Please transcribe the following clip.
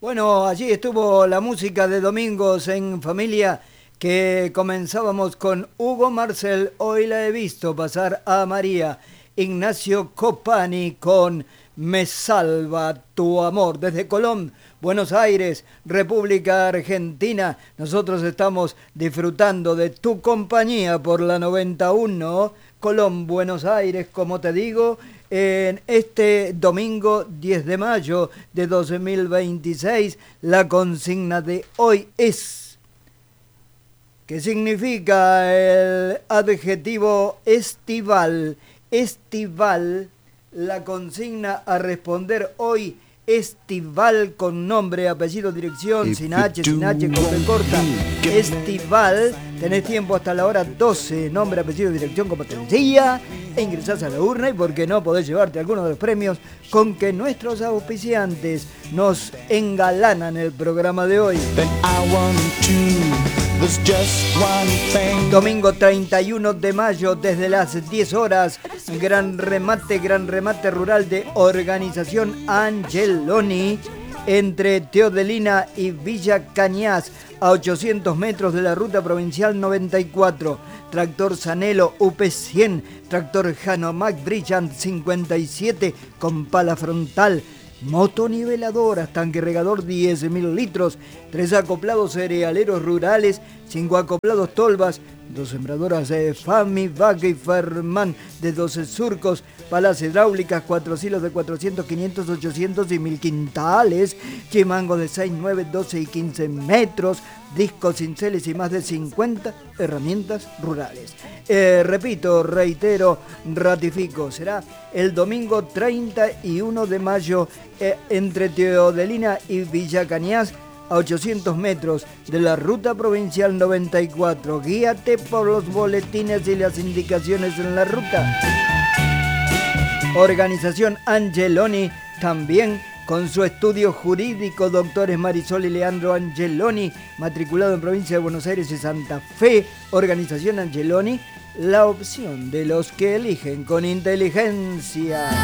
Bueno, allí estuvo la música de Domingos en Familia, que comenzábamos con Hugo Marcel, hoy la he visto pasar a María. Ignacio Copani con Me salva tu amor. Desde Colón, Buenos Aires, República Argentina, nosotros estamos disfrutando de tu compañía por la 91. Colón, Buenos Aires, como te digo, en este domingo 10 de mayo de 2026, la consigna de hoy es: ¿qué significa el adjetivo estival? Estival, la consigna a responder hoy: estival, con nombre, apellido, dirección, sin H, con B corta. Estival, tenés tiempo hasta la hora 12, nombre, apellido, dirección, como te decía, e ingresás a la urna, y por qué no podés llevarte alguno de los premios con que nuestros auspiciantes nos engalanan el programa de hoy. Domingo 31 de mayo, desde las 10 horas, gran remate rural de Organización Angeloni entre Teodelina y Villa Cañas, a 800 metros de la ruta provincial 94. Tractor Sanelo UP100, tractor Hanomag Brillant 57 con pala frontal, motoniveladoras, tanque regador 10.000 litros, 3 acoplados cerealeros rurales, 5 acoplados tolvas, 2 sembradoras de Fami, Vaca y Ferman de 12 surcos, palas hidráulicas, 4 silos de 400, 500, 800 y 1000 quintales, chimangos de 6, 9, 12 y 15 metros, discos, cinceles y más de 50 herramientas rurales. Reitero, ratifico, será el domingo 31 de mayo entre Teodelina y Villa Cañas, a 800 metros de la ruta provincial 94. Guíate por los boletines y las indicaciones en la ruta. Organización Angeloni, también con su estudio jurídico, doctores Marisol y Leandro Angeloni, matriculado en provincia de Buenos Aires y Santa Fe. Organización Angeloni, la opción de los que eligen con inteligencia.